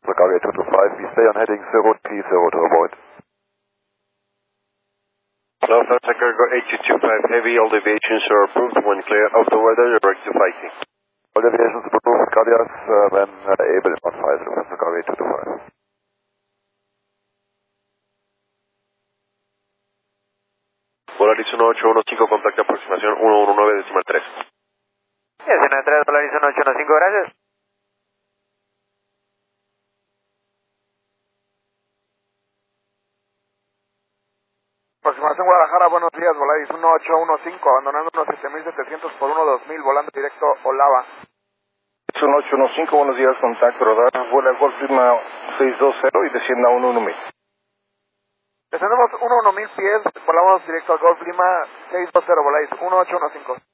Bulgaria 225, we stay on heading 030 to avoid. Lufthansa Cargo 8225 heavy, all deviations are approved. When clear of the weather, direct to fighting. All deviations approved, Cardias, when able on 5, Lufthansa Cargo 8225. Volaris 1815, contacto aproximación 119.3. S93, Volaris 1815, gracias. Aproximación Guadalajara, buenos días, Volaris 1815, abandonando unos 7700 por 12000, volando directo Olava. 1815, buenos días, contacto radar, vuela Golf Lima 620 y descienda a 11000. Descendemos 11000 pies, volamos directo al Golf Lima 620, Volaris 1815.